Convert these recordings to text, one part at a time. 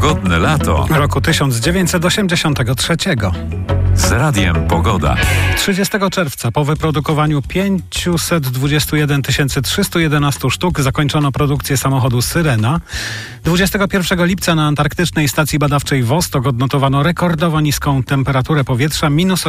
Pogodne lato roku 1983. z Radiem Pogoda. 30 czerwca po wyprodukowaniu 521 311 sztuk zakończono produkcję samochodu Syrena. 21 lipca na antarktycznej stacji badawczej Wostok odnotowano rekordowo niską temperaturę powietrza minus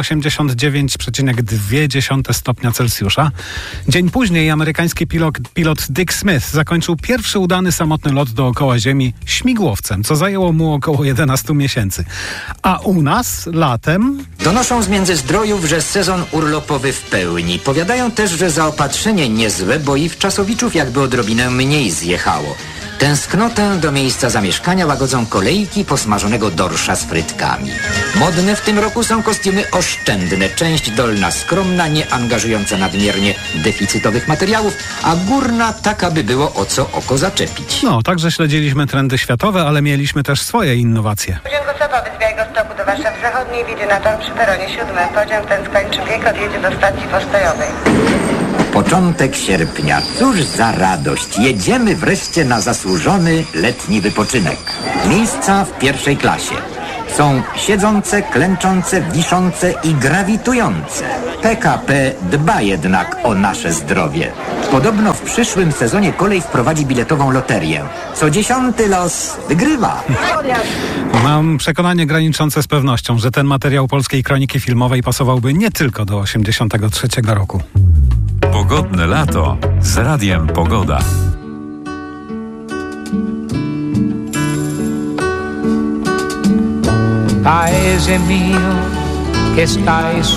89,2 stopnia Celsjusza. Dzień później amerykański pilot Dick Smith zakończył pierwszy udany samotny lot dookoła Ziemi śmigłowcem, co zajęło mu około 11 miesięcy. A u nas latem... Donoszą z Międzyzdrojów, że sezon urlopowy w pełni. Powiadają też, że zaopatrzenie niezłe, bo i w czasowiczów jakby odrobinę mniej zjechało. Tęsknotę do miejsca zamieszkania łagodzą kolejki posmażonego dorsza z frytkami. Modne w tym roku są kostiumy oszczędne, część dolna skromna, nie angażująca nadmiernie deficytowych materiałów, a górna taka, by było o co oko zaczepić. No, także śledziliśmy trendy światowe, ale mieliśmy też swoje innowacje. Pociąg osobowy z Białegostoku do Warszawy Zachodniej wjedzie na tor przy peronie 7. Pociąg ten skończy bieg, odjedzie do stacji postojowej. Początek sierpnia. Cóż za radość. Jedziemy wreszcie na zasłużony letni wypoczynek. Miejsca w pierwszej klasie. Są siedzące, klęczące, wiszące i grawitujące. PKP dba jednak o nasze zdrowie. Podobno w przyszłym sezonie kolej wprowadzi biletową loterię. Co 10. los wygrywa. Mam przekonanie graniczące z pewnością, że ten materiał Polskiej Kroniki Filmowej pasowałby nie tylko do 1983 roku. Pogodne lato z Radiem Pogoda. Paese mio che stai